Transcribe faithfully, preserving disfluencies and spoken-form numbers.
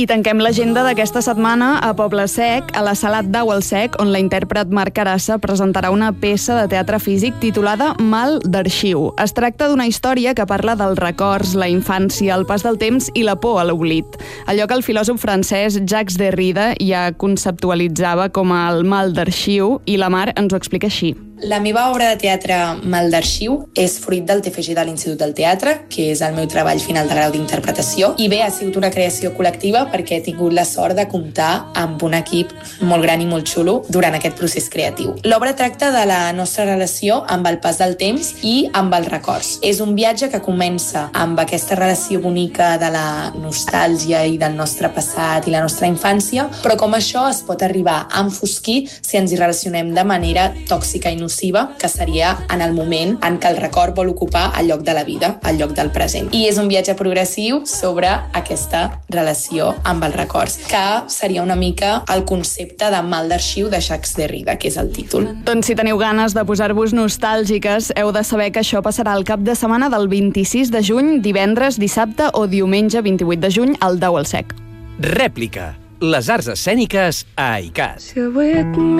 I tanquem l'agenda d'aquesta setmana a Poble Sec, a la Sala Dau al Sec, on la intèrpret Marc Carassa presentarà una peça de teatre físic titulada Mal d'arxiu. Es tracta d'una història que parla dels records, la infància, el pas del temps i la por a l'oblit. Allò que el filòsof francès Jacques Derrida ja conceptualitzava com el mal d'arxiu, i la Mar ens ho explica així. La meva obra de teatre Mal d'arxiu és fruit del T F G de l'Institut del Teatre, que és el meu treball final de grau d'interpretació, i bé, ha sigut una creació col·lectiva perquè he tingut la sort de comptar amb un equip molt gran i molt xulo durant aquest procés creatiu. L'obra tracta de la nostra relació amb el pas del temps i amb els records. És un viatge que comença amb aquesta relació bonica de la nostàlgia i del nostre passat i la nostra infància, però com això es pot arribar a enfosquir si ens hi relacionem de manera tòxica i nociva, que seria en el moment en què el record vol ocupar el lloc de la vida, el lloc del present. I és un viatge progressiu sobre aquesta relació amb els records, que seria una mica el concepte de Mal d'arxiu de Jacques Derrida, que és el títol. Doncs si teniu ganes de posar-vos nostàlgiques, heu de saber que això passarà el cap de setmana del vint-i-sis de juny, divendres, dissabte o diumenge vint-i-vuit de juny al Dau al Sec. Rèplica. Les arts escèniques a ICAT.